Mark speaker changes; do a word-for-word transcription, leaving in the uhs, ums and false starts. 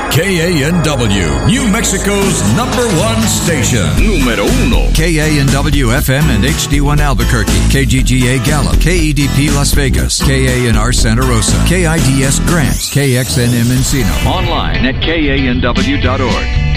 Speaker 1: K A N W, New Mexico's number one station. Número uno.
Speaker 2: K A N W F M and H D one Albuquerque. K G G A Gallup. K E D P Las Vegas. K A N R Santa Rosa. K I D S Grants. K X N M Encino.
Speaker 3: Online at K A N W dot org.